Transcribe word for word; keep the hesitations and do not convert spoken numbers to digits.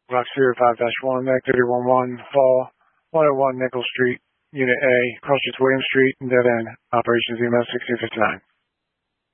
Rock Zero five dash one, Mag thirty one one, Fall, one oh one Nickel Street, Unit A, Cross Streets William Street, and Dead End. Operations email sixteen fifty-nine.